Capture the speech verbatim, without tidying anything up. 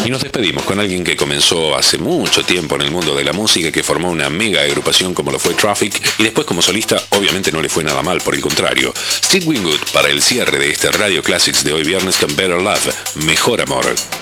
Y nos despedimos con alguien que comenzó hace mucho tiempo en el mundo de la música, que formó una mega agrupación como lo fue Traffic, y después como solista obviamente no le fue nada mal, por el contrario. Steve Winwood para el cierre de este Radio Classics de hoy viernes con Better Love, Mejor Amor.